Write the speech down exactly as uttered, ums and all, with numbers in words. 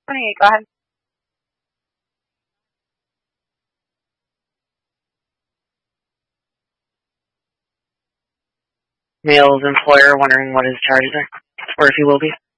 twenty-eight, go ahead. Male's employer wondering what his charges are, or if he will be.